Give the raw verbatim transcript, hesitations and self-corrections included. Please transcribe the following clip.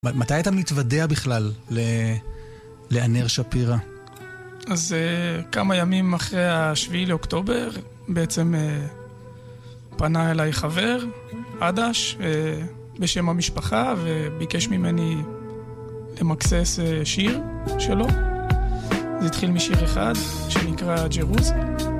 מתי אתה מתוודע בכלל לענר שפירא? אז כמה ימים אחרי השביעי לאוקטובר, בעצם פנה אליי חבר, עדש, בשם המשפחה, וביקש ממני למקסס שיר שלו. זה התחיל משיר אחד, שנקרא ג'רוז.